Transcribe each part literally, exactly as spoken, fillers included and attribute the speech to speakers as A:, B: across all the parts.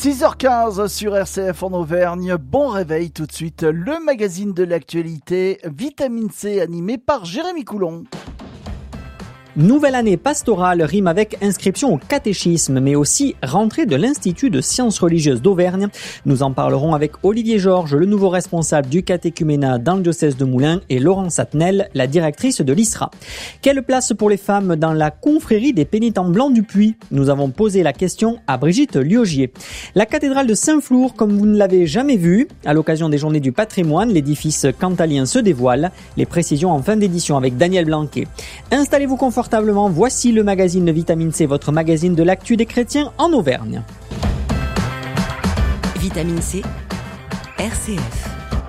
A: six heures quinze sur R C F en Auvergne. Bon réveil tout de suite. Le magazine de l'actualité, Vitamine C, animé par Jérémy Coulon.
B: Nouvelle année pastorale rime avec inscription au catéchisme, mais aussi rentrée de l'Institut de sciences religieuses d'Auvergne. Nous en parlerons avec Olivier Georges, le nouveau responsable du catéchuménat dans le diocèse de Moulins, et Laurence Atnel, la directrice de l'I S R A. Quelle place pour les femmes dans la confrérie des pénitents blancs du Puy? Nous avons posé la question à Brigitte Liogier. La cathédrale de Saint-Flour, comme vous ne l'avez jamais vue, à l'occasion des journées du patrimoine, l'édifice cantalien se dévoile. Les précisions en fin d'édition avec Daniel Blanquet. Installez-vous confortablement. Voici le magazine Vitamine C, votre magazine de l'actu des chrétiens en Auvergne.
C: Vitamine C, R C F.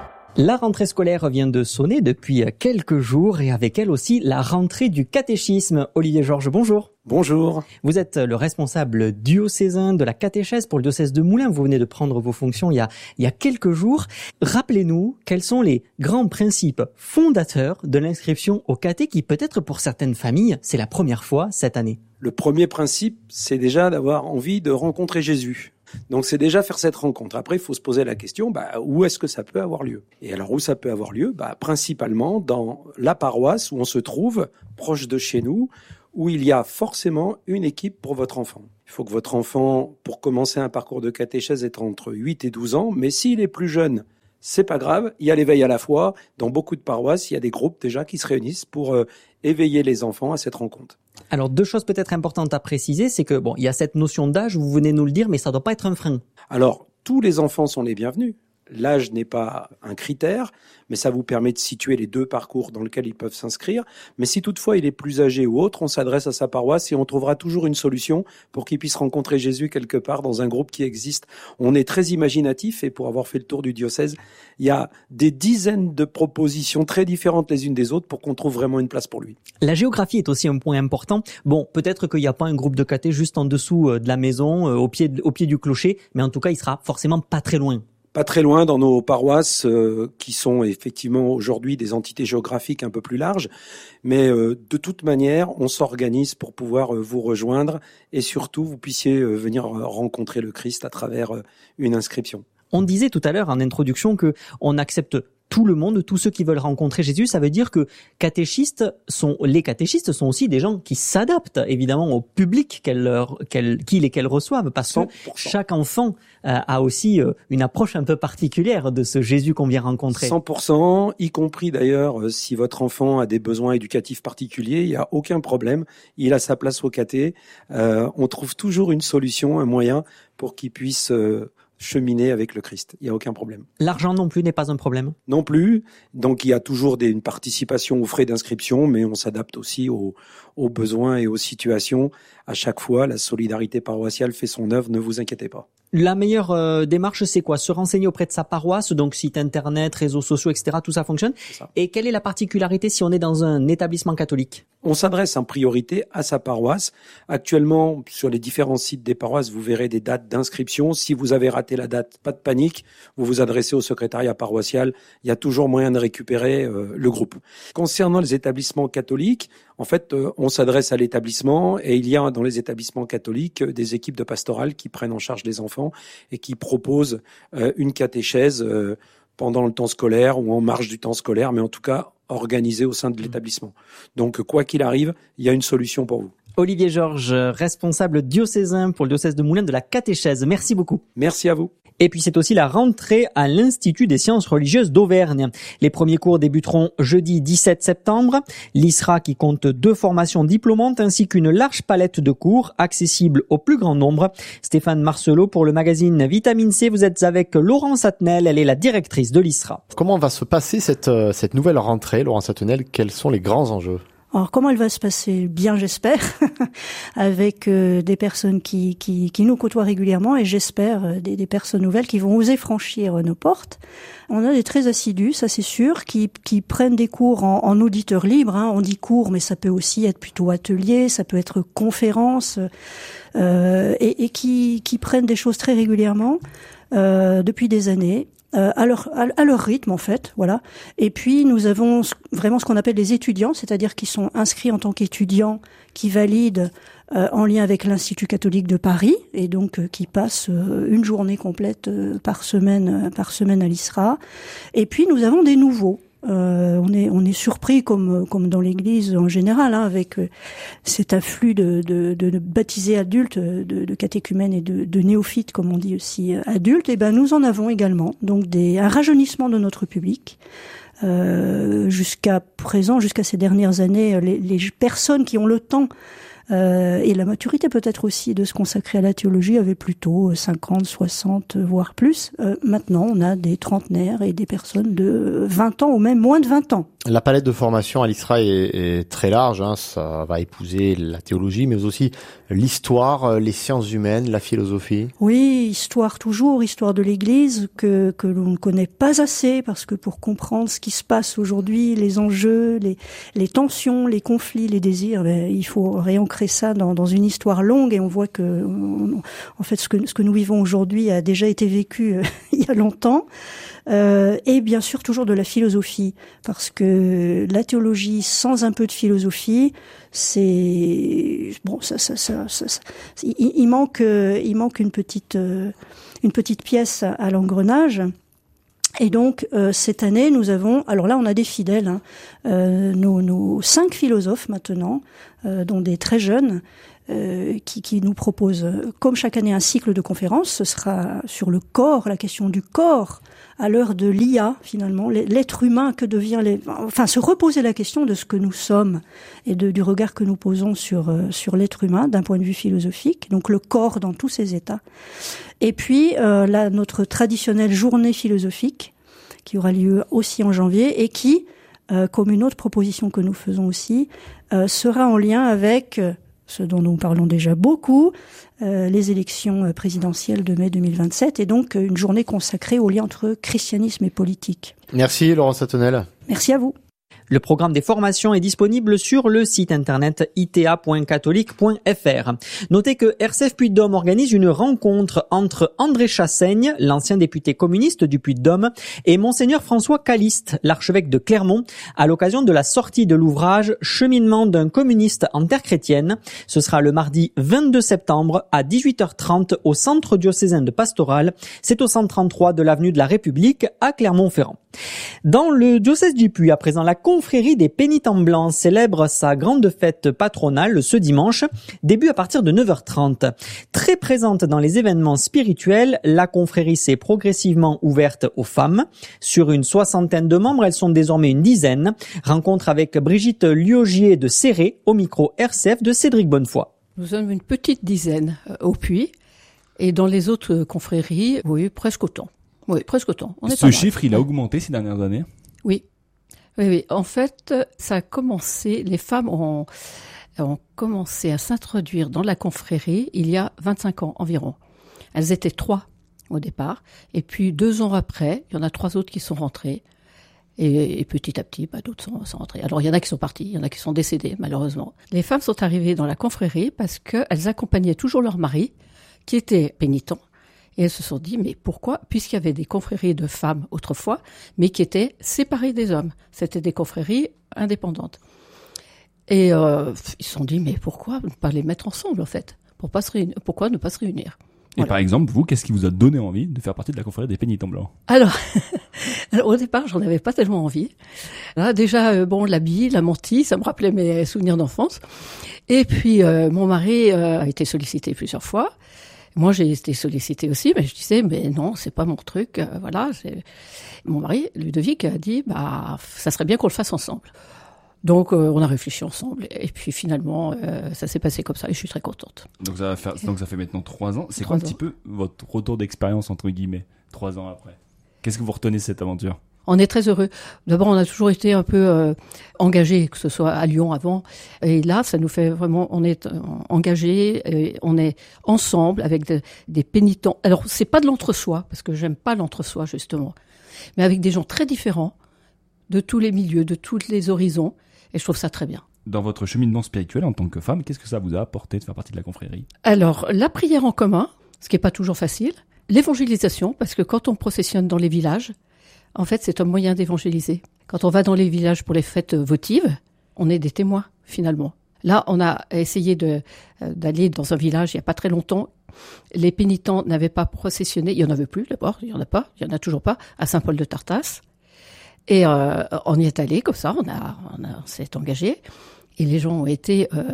B: La rentrée scolaire vient de sonner depuis quelques jours et avec elle aussi la rentrée du catéchisme. Olivier Georges, bonjour.
D: Bonjour.
B: Vous êtes le responsable diocésain de la catéchèse pour le diocèse de Moulins. Vous venez de prendre vos fonctions il y a, il y a quelques jours. Rappelez-nous quels sont les grands principes fondateurs de l'inscription au caté qui peut-être pour certaines familles, c'est la première fois cette année.
D: Le premier principe, c'est déjà d'avoir envie de rencontrer Jésus. Donc c'est déjà faire cette rencontre. Après, il faut se poser la question, bah, où est-ce que ça peut avoir lieu? Et alors, où ça peut avoir lieu? Bah, principalement dans la paroisse où on se trouve, proche de chez nous, où il y a forcément une équipe pour votre enfant. Il faut que votre enfant, pour commencer un parcours de catéchèse, ait entre huit et douze ans, mais s'il est plus jeune, c'est pas grave, il y a l'éveil à la foi. Dans beaucoup de paroisses, il y a des groupes déjà qui se réunissent pour euh, éveiller les enfants à cette rencontre.
B: Alors, deux choses peut-être importantes à préciser, c'est que, bon, il y a cette notion d'âge, vous venez nous le dire, mais ça doit pas être un frein.
D: Alors, tous les enfants sont les bienvenus. L'âge n'est pas un critère, mais ça vous permet de situer les deux parcours dans lesquels ils peuvent s'inscrire. Mais si toutefois il est plus âgé ou autre, on s'adresse à sa paroisse et on trouvera toujours une solution pour qu'il puisse rencontrer Jésus quelque part dans un groupe qui existe. On est très imaginatif et pour avoir fait le tour du diocèse, il y a des dizaines de propositions très différentes les unes des autres pour qu'on trouve vraiment une place pour lui.
B: La géographie est aussi un point important. Bon, peut-être qu'il n'y a pas un groupe de caté juste en dessous de la maison, au pied, au pied du clocher, mais en tout cas, il sera forcément pas très loin.
D: Pas très loin dans nos paroisses euh, qui sont effectivement aujourd'hui des entités géographiques un peu plus larges. Mais euh, de toute manière, on s'organise pour pouvoir euh, vous rejoindre et surtout vous puissiez euh, venir rencontrer le Christ à travers euh, une inscription.
B: On disait tout à l'heure en introduction que on accepte tout le monde, tous ceux qui veulent rencontrer Jésus. Ça veut dire que catéchistes sont, les catéchistes sont aussi des gens qui s'adaptent évidemment au public qu'elles leur, qu'elles, qu'ils et qu'elles reçoivent, parce
D: cent
B: que
D: pour cent.
B: chaque enfant euh, a aussi euh, une approche un peu particulière de ce Jésus qu'on vient rencontrer.
D: cent pour cent, y compris d'ailleurs euh, si votre enfant a des besoins éducatifs particuliers, il n'y a aucun problème. Il a sa place au caté. Euh, on trouve toujours une solution, un moyen pour qu'il puisse euh, cheminer avec le Christ. Il n'y a aucun problème.
B: L'argent non plus n'est pas un problème?
D: Non plus. Donc il y a toujours des, une participation aux frais d'inscription, mais on s'adapte aussi aux, aux besoins et aux situations. À chaque fois, la solidarité paroissiale fait son œuvre, ne vous inquiétez pas.
B: La meilleure euh, démarche, c'est quoi? Se renseigner auprès de sa paroisse, donc site internet, réseaux sociaux, et cetera. Tout ça fonctionne.
D: Ça.
B: Et quelle est la particularité si on est dans un établissement catholique?
D: On s'adresse en priorité à sa paroisse. Actuellement, sur les différents sites des paroisses, vous verrez des dates d'inscription. Si vous avez raté la date, pas de panique. Vous vous adressez au secrétariat paroissial. Il y a toujours moyen de récupérer euh, le groupe. Concernant les établissements catholiques, en fait, euh, on s'adresse à l'établissement et il y a dans les établissements catholiques euh, des équipes de pastorale qui prennent en charge les enfants et qui proposent euh, une catéchèse euh, pendant le temps scolaire ou en marge du temps scolaire, mais en tout cas organisée au sein de l'établissement. Donc, quoi qu'il arrive, il y a une solution pour vous.
B: Olivier Georges, responsable diocésain pour le diocèse de Moulins de la catéchèse. Merci beaucoup.
D: Merci à vous.
B: Et puis c'est aussi la rentrée à l'Institut des sciences religieuses d'Auvergne. Les premiers cours débuteront jeudi dix-sept septembre. L'I S R A qui compte deux formations diplômantes ainsi qu'une large palette de cours accessibles au plus grand nombre. Stéphane Marcelot pour le magazine Vitamine C. Vous êtes avec Laurence Atnel, elle est la directrice de l'I S R A.
E: Comment va se passer cette, cette nouvelle rentrée, Laurence Atnel? Quels sont les grands enjeux?
F: Alors comment elle va se passer? Bien, j'espère, avec euh, des personnes qui, qui, qui nous côtoient régulièrement et j'espère euh, des, des personnes nouvelles qui vont oser franchir euh, nos portes. On a des très assidus, ça c'est sûr, qui, qui prennent des cours en, en auditeur libre. Hein. On dit cours, mais ça peut aussi être plutôt atelier, ça peut être conférence, euh, et, et qui, qui prennent des choses très régulièrement euh, depuis des années. Euh, à leur à, à leur rythme en fait, voilà. Et puis nous avons vraiment ce qu'on appelle les étudiants, c'est-à-dire qui sont inscrits en tant qu'étudiants, qui valident euh, en lien avec l'Institut catholique de Paris, et donc euh, qui passe euh, une journée complète euh, par semaine, euh, par semaine à l'I S R A. Et puis nous avons des nouveaux. Euh, on est on est surpris comme comme dans l'Église en général, hein, avec euh, cet afflux de, de, de baptisés adultes, de, de catéchumènes et de, de néophytes, comme on dit aussi euh, adultes. Et ben nous en avons également, donc des un rajeunissement de notre public. Euh, jusqu'à présent, jusqu'à ces dernières années, les, les personnes qui ont le temps euh, et la maturité peut-être aussi de se consacrer à la théologie avaient plutôt cinquante, soixante, voire plus. Euh, maintenant, on a des trentenaires et des personnes de vingt ans ou même moins de vingt ans.
E: La palette de formation à l'I S R A est, est très large, hein. Ça va épouser la théologie, mais aussi l'histoire, les sciences humaines, la philosophie.
F: Oui, histoire toujours, histoire de l'Église que que l'on ne connaît pas assez, parce que pour comprendre ce qui se passe aujourd'hui, les enjeux, les les tensions, les conflits, les désirs, ben, il faut réancrer ça dans dans une histoire longue, et on voit que on, en fait ce que ce que nous vivons aujourd'hui a déjà été vécu euh, il y a longtemps. Euh, et bien sûr toujours de la philosophie, parce que la théologie sans un peu de philosophie, c'est bon, ça, ça, ça, ça, ça il, il manque, il manque une petite, une petite pièce à l'engrenage. Et donc euh, cette année, nous avons, alors là, on a des fidèles, hein, euh, nos, nos cinq philosophes maintenant, euh, dont des très jeunes. Euh, qui, qui nous propose, comme chaque année, un cycle de conférences. Ce sera sur le corps, la question du corps, à l'heure de l'I A, finalement, l'être humain, que devient... Les, enfin, se reposer la question de ce que nous sommes et de, du regard que nous posons sur, euh, sur l'être humain d'un point de vue philosophique, donc le corps dans tous ses états. Et puis, euh, là, notre traditionnelle journée philosophique, qui aura lieu aussi en janvier, et qui, euh, comme une autre proposition que nous faisons aussi, euh, sera en lien avec... Euh, ce dont nous parlons déjà beaucoup, euh, les élections présidentielles de mai deux mille vingt-sept, et donc une journée consacrée au lien entre christianisme et politique.
E: Merci Laurence Satonel.
F: Merci à vous.
B: Le programme des formations est disponible sur le site internet i t a point catholique point f r. Notez que R C F Puy-de-Dôme organise une rencontre entre André Chassaigne, l'ancien député communiste du Puy-de-Dôme, et Monseigneur François Caliste, l'archevêque de Clermont, à l'occasion de la sortie de l'ouvrage Cheminement d'un communiste en terre chrétienne. Ce sera le mardi vingt-deux septembre à dix-huit heures trente au Centre diocésain de Pastoral. C'est au cent trente-trois de l'avenue de la République à Clermont-Ferrand. Dans le diocèse du Puy, à présent, la confrérie des pénitents blancs célèbre sa grande fête patronale ce dimanche, début à partir de neuf heures trente. Très présente dans les événements spirituels, la confrérie s'est progressivement ouverte aux femmes. Sur une soixantaine de membres, elles sont désormais une dizaine. Rencontre avec Brigitte Liogier de Céré, au micro R C F de Cédric Bonnefoy.
G: Nous sommes une petite dizaine au Puy, et dans les autres confréries, oui, presque autant. Oui, presque autant. On est
H: Ce chiffre, il a augmenté ces dernières années?
G: Oui. Oui, oui. En fait, ça a commencé, les femmes ont, ont commencé à s'introduire dans la confrérie il y a vingt-cinq ans environ. Elles étaient trois au départ, et puis deux ans après, il y en a trois autres qui sont rentrées, et, et petit à petit, bah, d'autres sont, sont rentrées. Alors, il y en a qui sont partis, il y en a qui sont décédés, malheureusement. Les femmes sont arrivées dans la confrérie parce qu'elles accompagnaient toujours leur mari, qui était pénitent. Et elles se sont dit, mais pourquoi? Puisqu'il y avait des confréries de femmes autrefois, mais qui étaient séparées des hommes. C'était des confréries indépendantes. Et euh, ils se sont dit, mais pourquoi ne pas les mettre ensemble, en fait? Pour pas se réunir, pourquoi ne pas se réunir?
H: Et voilà. Par exemple, vous, qu'est-ce qui vous a donné envie de faire partie de la confrérie des pénitents blancs?
G: Alors, alors au départ, j'en avais pas tellement envie. Là, déjà, euh, bon, l'habit, la mantille, ça me rappelait mes souvenirs d'enfance. Et puis, euh, mon mari euh, a été sollicité plusieurs fois. Moi, j'ai été sollicitée aussi, mais je disais, mais non, c'est pas mon truc, euh, voilà. C'est... Mon mari, Ludovic, a dit, bah, ça serait bien qu'on le fasse ensemble. Donc, euh, on a réfléchi ensemble, et puis finalement, euh, ça s'est passé comme ça, et je suis très contente.
H: Donc, ça, va faire, donc ça fait maintenant trois ans. C'est
G: trois
H: quoi un
G: ans.
H: petit peu votre retour d'expérience, entre guillemets, trois ans après? Qu'est-ce que vous retenez de cette aventure?
G: On est très heureux. D'abord, on a toujours été un peu euh, engagés, que ce soit à Lyon avant. Et là, ça nous fait vraiment, on est engagés, et on est ensemble avec de, des pénitents. Alors, c'est pas de l'entre-soi, parce que j'aime pas l'entre-soi, justement. Mais avec des gens très différents, de tous les milieux, de tous les horizons. Et je trouve ça très bien.
H: Dans votre cheminement spirituel en tant que femme, qu'est-ce que ça vous a apporté de faire partie de la confrérie?
G: Alors, la prière en commun, ce qui est pas toujours facile. L'évangélisation, parce que quand on processionne dans les villages, en fait, c'est un moyen d'évangéliser. Quand on va dans les villages pour les fêtes votives, on est des témoins, finalement. Là, on a essayé de, d'aller dans un village il n'y a pas très longtemps. Les pénitents n'avaient pas processionné. Il n'y en avait plus d'abord, il n'y en a pas, il n'y en a toujours pas, à Saint-Paul-de-Tartas. Et euh, on y est allé comme ça, on, a, on, a, on s'est engagé. Et les gens ont été euh,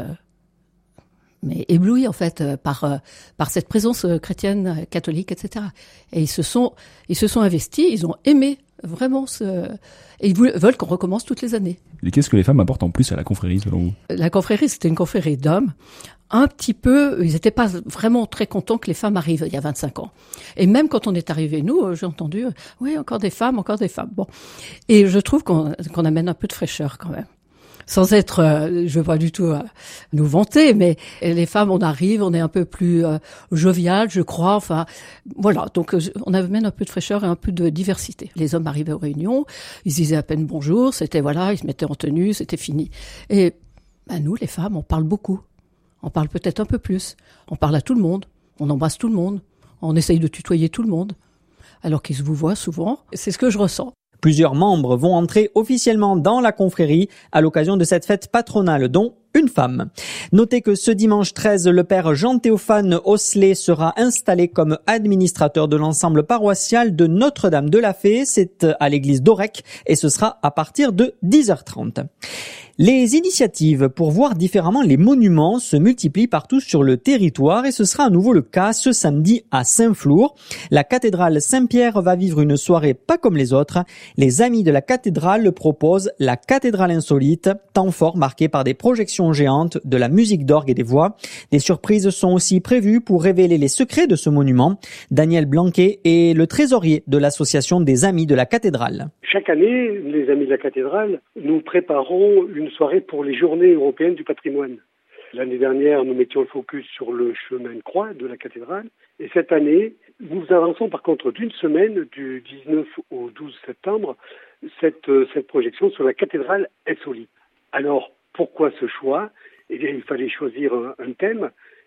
G: mais éblouis en fait par, euh, par cette présence chrétienne, catholique, et cetera. Et ils se sont, ils se sont investis, ils ont aimé vraiment ce... Et ils veulent qu'on recommence toutes les années.
H: Et qu'est-ce que les femmes apportent en plus à la confrérie, selon vous?
G: La confrérie, c'était une confrérie d'hommes. Un petit peu, ils n'étaient pas vraiment très contents que les femmes arrivent il y a vingt-cinq ans. Et même quand on est arrivé, nous, j'ai entendu, oui, encore des femmes, encore des femmes. Bon. Et je trouve qu'on, qu'on amène un peu de fraîcheur quand même. Sans être, euh, je veux pas du tout euh, nous vanter, mais les femmes, on arrive, on est un peu plus euh, jovial, je crois. Enfin, voilà. Donc, euh, on amène un peu de fraîcheur et un peu de diversité. Les hommes arrivaient aux réunions, ils disaient à peine bonjour, c'était voilà, ils se mettaient en tenue, c'était fini. Et ben, nous, les femmes, on parle beaucoup. On parle peut-être un peu plus. On parle à tout le monde. On embrasse tout le monde. On essaye de tutoyer tout le monde. Alors qu'ils se vous voient souvent. C'est ce que je ressens.
B: Plusieurs membres vont entrer officiellement dans la confrérie à l'occasion de cette fête patronale, dont une femme. Notez que ce dimanche treize, le père Jean-Théophane Osselet sera installé comme administrateur de l'ensemble paroissial de Notre-Dame de la Fée. C'est à l'église d'Aurec et ce sera à partir de dix heures trente. Les initiatives pour voir différemment les monuments se multiplient partout sur le territoire et ce sera à nouveau le cas ce samedi à Saint-Flour. La cathédrale Saint-Pierre va vivre une soirée pas comme les autres. Les amis de la cathédrale proposent la cathédrale insolite, temps fort marqué par des projections géantes, de la musique d'orgue et des voix. Des surprises sont aussi prévues pour révéler les secrets de ce monument. Daniel Blanquet est le trésorier de l'association des amis de la cathédrale.
I: Chaque année, les amis de la cathédrale, nous préparons une soirée pour les journées européennes du patrimoine. L'année dernière, nous mettions le focus sur le chemin de croix de la cathédrale. Et cette année, nous avançons par contre d'une semaine, du dix-neuf au douze septembre, cette, cette projection sur la cathédrale insolite. Alors, pourquoi ce choix? Eh bien, il fallait choisir un, un thème.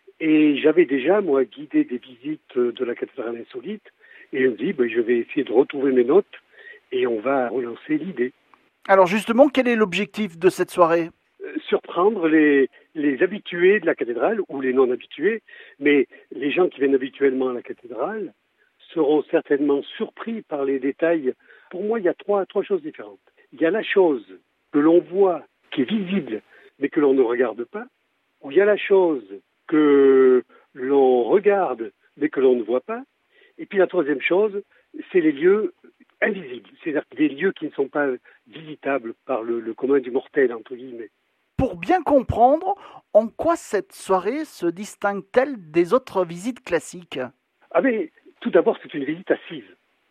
I: Et j'avais déjà, moi, guidé des visites de la cathédrale insolite. Et je me dis, ben, je vais essayer de retrouver mes notes et on va relancer l'idée.
A: Alors justement, quel est l'objectif de cette soirée?
I: euh, Surprendre les, les habitués de la cathédrale ou les non-habitués, mais les gens qui viennent habituellement à la cathédrale seront certainement surpris par les détails. Pour moi, il y a trois, trois choses différentes. Il y a la chose que l'on voit, qui est visible, mais que l'on ne regarde pas, ou il y a la chose que l'on regarde, mais que l'on ne voit pas, et puis la troisième chose, c'est les lieux invisibles, c'est-à-dire des lieux qui ne sont pas visitables par le, le commun du mortel, entre guillemets.
A: Pour bien comprendre, en quoi cette soirée se distingue-t-elle des autres visites classiques?
I: Ah mais, tout d'abord, c'est une visite assise.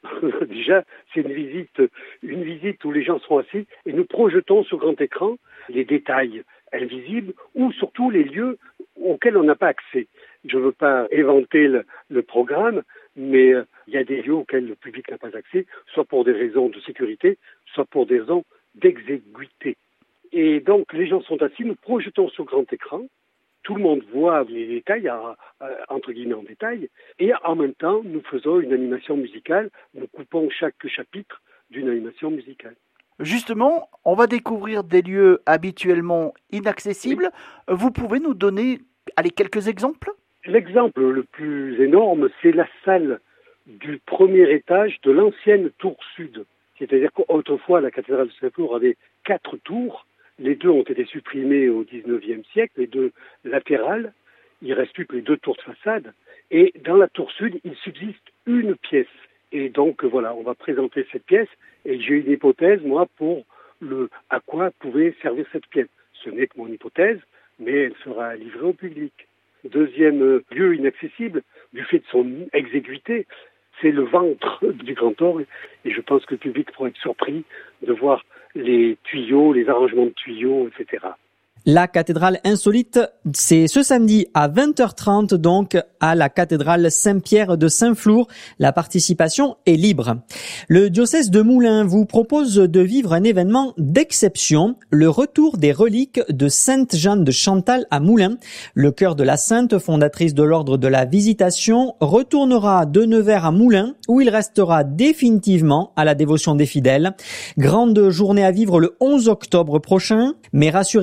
I: Déjà, c'est une visite, une visite où les gens sont assis et nous projetons sur grand écran les détails invisibles ou surtout les lieux auxquels on n'a pas accès. Je ne veux pas éventer le, le programme, mais il euh, y a des lieux auxquels le public n'a pas accès, soit pour des raisons de sécurité, soit pour des raisons d'exiguïté. Et donc, les gens sont assis, nous projetons sur grand écran, tout le monde voit les détails, à, à, entre guillemets en détail, et en même temps, nous faisons une animation musicale, nous coupons chaque chapitre d'une animation musicale.
A: Justement, on va découvrir des lieux habituellement inaccessibles. Oui. Vous pouvez nous donner allez, quelques exemples?
I: L'exemple le plus énorme, c'est la salle du premier étage de l'ancienne tour sud. C'est-à-dire qu'autrefois, la cathédrale de Saint-Flour avait quatre tours. Les deux ont été supprimées au dix-neuvième siècle, les deux latérales. Il ne reste plus que les deux tours de façade. Et dans la tour sud, il subsiste une pièce. Et donc, voilà, on va présenter cette pièce. Et j'ai une hypothèse, moi, pour le à quoi pouvait servir cette pièce. Ce n'est que mon hypothèse, mais elle sera livrée au public. Deuxième lieu inaccessible, du fait de son exiguïté, c'est le ventre du grand orgue. Et je pense que le public pourra être surpris de voir les tuyaux, les arrangements de tuyaux, et cetera.
B: La cathédrale insolite, c'est ce samedi à vingt heures trente, donc à la cathédrale Saint-Pierre de Saint-Flour. La participation est libre. Le diocèse de Moulins vous propose de vivre un événement d'exception, le retour des reliques de Sainte Jeanne de Chantal à Moulins. Le cœur de la sainte, fondatrice de l'ordre de la Visitation, retournera de Nevers à Moulins, où il restera définitivement à la dévotion des fidèles. Grande journée à vivre le onze octobre prochain, mais rassurez-vous,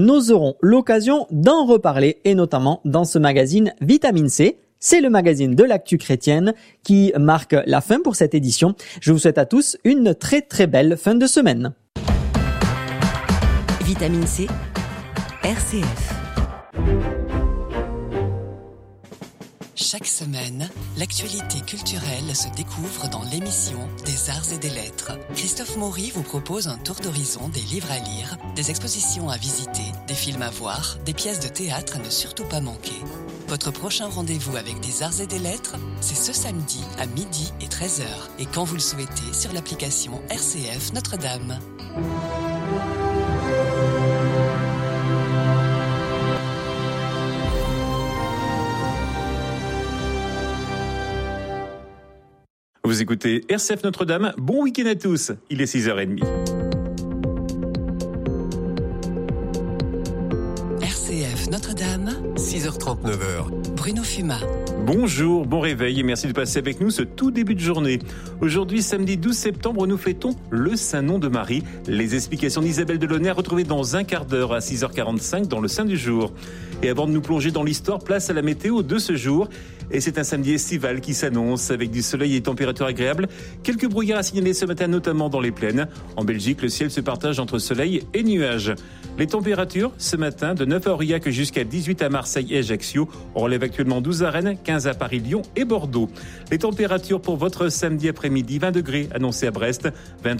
B: nous aurons l'occasion d'en reparler et notamment dans ce magazine Vitamine C. C'est le magazine de l'actu chrétienne qui marque la fin pour cette édition. Je vous souhaite à tous une très très belle fin de semaine.
C: Vitamine C, R C F. Chaque semaine, l'actualité culturelle se découvre dans l'émission des Arts et des Lettres. Christophe Maury vous propose un tour d'horizon des livres à lire, des expositions à visiter, des films à voir, des pièces de théâtre à ne surtout pas manquer. Votre prochain rendez-vous avec des Arts et des Lettres, c'est ce samedi à midi et treize heures. Et quand vous le souhaitez, sur l'application R C F Notre-Dame.
J: Vous écoutez R C F Notre-Dame, bon week-end à tous, il est six heures trente.
C: R C F Notre-Dame,
K: six heures trente-neuf.
C: Bruno Fumat.
J: Bonjour, bon réveil et merci de passer avec nous ce tout début de journée. Aujourd'hui, samedi douze septembre, nous fêtons le Saint-Nom de Marie. Les explications d'Isabelle Delaunay retrouvées dans un quart d'heure à six heures quarante-cinq dans le Saint du jour. Et avant de nous plonger dans l'histoire, place à la météo de ce jour. Et c'est un samedi estival qui s'annonce avec du soleil et des températures agréables. Quelques brouillards à signaler ce matin, notamment dans les plaines. En Belgique, le ciel se partage entre soleil et nuages. Les températures, ce matin, de neuf à Aurillac jusqu'à dix-huit à Marseille et Ajaccio. On relève actuellement douze à Rennes, quinze à Paris, Lyon et Bordeaux. Les températures pour votre samedi après-midi, vingt degrés annoncés à Brest, vingt